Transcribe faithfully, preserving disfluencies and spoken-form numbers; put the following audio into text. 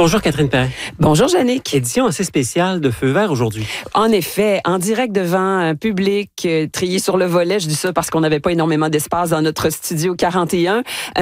Bonjour Catherine Perrin. Bonjour Jannick. Édition assez spéciale de Feu vert aujourd'hui. En effet, en direct devant un public euh, trié sur le volet, je dis ça parce qu'on n'avait pas énormément d'espace dans notre studio quarante et un.